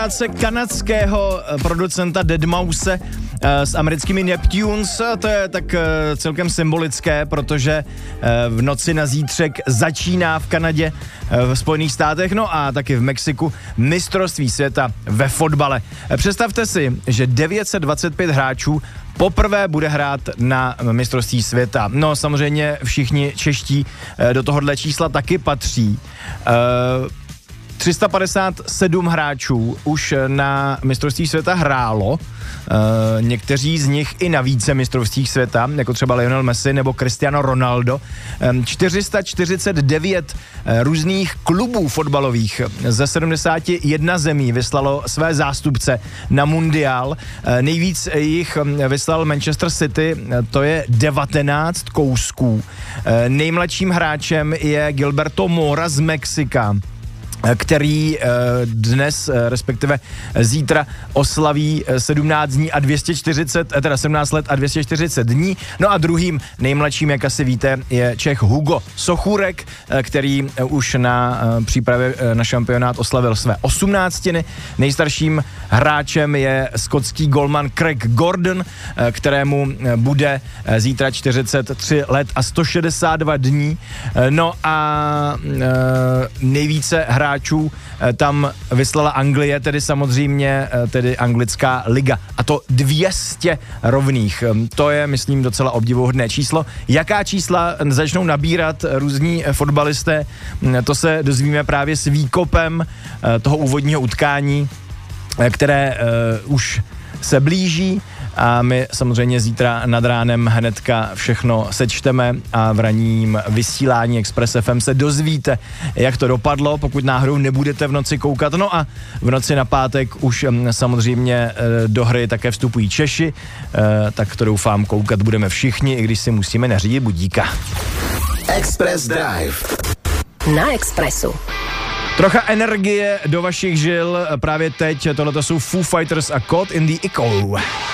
spolupráce kanadského producenta Deadmau5 s americkými Neptunes, to je tak celkem symbolické, protože v noci na zítřek začíná v Kanadě, v Spojených státech, no a taky v Mexiku mistrovství světa ve fotbale. Představte si, že 925 hráčů poprvé bude hrát na mistrovství světa. No samozřejmě všichni čeští do tohohle čísla taky patří. 357 hráčů už na mistrovství světa hrálo, někteří z nich i na více mistrovstvích světa, jako třeba Lionel Messi nebo Cristiano Ronaldo. 449 různých klubů fotbalových ze 71 zemí vyslalo své zástupce na mundiál. Nejvíc jich vyslal Manchester City, to je 19 kousků. Nejmladším hráčem je Gilberto Mora z Mexika, který dnes, respektive zítra oslaví 17 let a 240 dní. No a druhým nejmladším, jak asi víte, je Čech Hugo Sochůrek, který už na přípravě na šampionát oslavil své 18. Nejstarším hráčem je skotský golman Craig Gordon, kterému bude zítra 43 let a 162 dní. No a nejvíce hráčů tam vyslala Anglie, tedy samozřejmě tedy anglická liga. A to 200 rovných. To je, myslím, docela obdivuhodné číslo. Jaká čísla začnou nabírat různí fotbalisté, to se dozvíme právě s výkopem toho úvodního utkání, které už se blíží. A my samozřejmě zítra nad ránem hnedka všechno sečteme a v ranním vysílání Express FM se dozvíte, jak to dopadlo, pokud náhodou nebudete v noci koukat. No a v noci na pátek už samozřejmě do hry také vstupují Češi, tak to doufám koukat budeme všichni, i když si musíme nařídit budíka. Express Drive na Expressu. Trocha energie do vašich žil právě teď, tohleto jsou Foo Fighters a Caught in the Echo.